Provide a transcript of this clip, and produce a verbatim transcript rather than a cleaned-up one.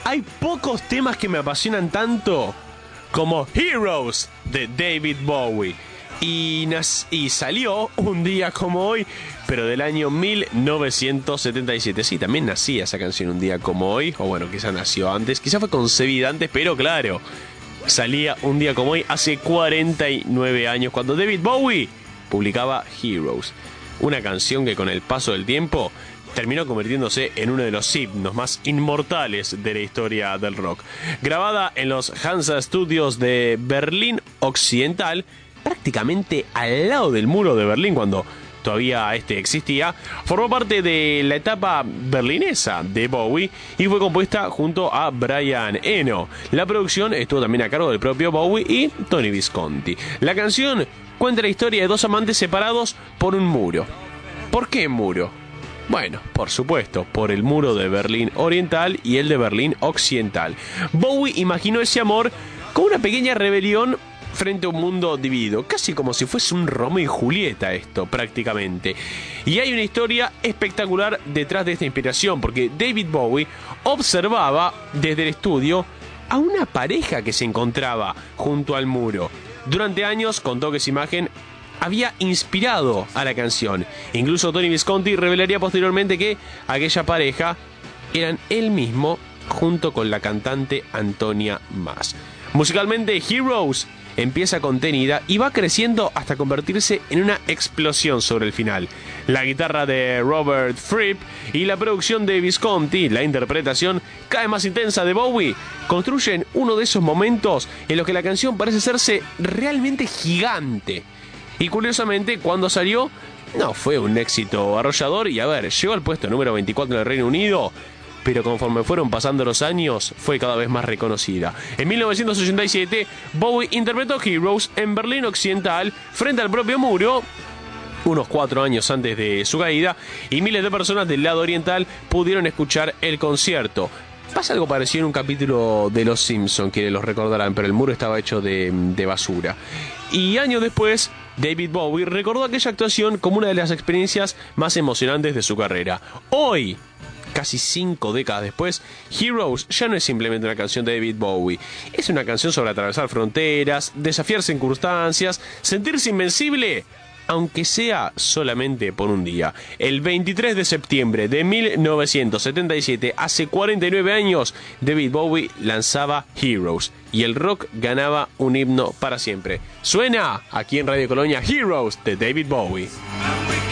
hay pocos temas que me apasionan tanto como Heroes de David Bowie. Y, nas- y salió un día como hoy, pero del año mil novecientos setenta y siete. Sí, también nacía esa canción un día como hoy. O bueno, quizá nació antes, quizá fue concebida antes, pero claro, salía un día como hoy hace cuarenta y nueve años, cuando David Bowie publicaba Heroes. Una canción que con el paso del tiempo terminó convirtiéndose en uno de los himnos más inmortales de la historia del rock. Grabada en los Hansa Studios de Berlín Occidental, prácticamente al lado del muro de Berlín cuando todavía este existía, formó parte de la etapa berlinesa de Bowie y fue compuesta junto a Brian Eno. La producción estuvo también a cargo del propio Bowie y Tony Visconti. La canción cuenta la historia de dos amantes separados por un muro. ¿Por qué muro? Bueno, por supuesto, por el muro de Berlín Oriental y el de Berlín Occidental. Bowie imaginó ese amor como una pequeña rebelión frente a un mundo dividido, casi como si fuese un Romeo y Julieta esto, prácticamente. Y hay una historia espectacular detrás de esta inspiración, porque David Bowie observaba desde el estudio a una pareja que se encontraba junto al muro. Durante años contó que esa imagen había inspirado a la canción. Incluso Tony Visconti revelaría posteriormente que aquella pareja eran él mismo junto con la cantante Antonia Mas. Musicalmente, Heroes empieza contenida y va creciendo hasta convertirse en una explosión sobre el final. La guitarra de Robert Fripp y la producción de Visconti, la interpretación cada vez más intensa de Bowie, construyen uno de esos momentos en los que la canción parece hacerse realmente gigante. Y curiosamente, cuando salió, no fue un éxito arrollador y a ver, llegó al puesto número veinticuatro en el Reino Unido, pero conforme fueron pasando los años, fue cada vez más reconocida. En mil novecientos ochenta y siete, Bowie interpretó Heroes en Berlín Occidental frente al propio muro, unos cuatro años antes de su caída, y miles de personas del lado oriental pudieron escuchar el concierto. Pasa algo parecido en un capítulo de Los Simpson, que los recordarán, pero el muro estaba hecho de, de basura. Y años después, David Bowie recordó aquella actuación como una de las experiencias más emocionantes de su carrera. Hoy, casi cinco décadas después, Heroes ya no es simplemente una canción de David Bowie. Es una canción sobre atravesar fronteras, desafiar circunstancias, sentirse invencible, aunque sea solamente por un día. El veintitrés de septiembre de mil novecientos setenta y siete, hace cuarenta y nueve años, David Bowie lanzaba Heroes y el rock ganaba un himno para siempre. Suena aquí en Radio Colonia Heroes de David Bowie.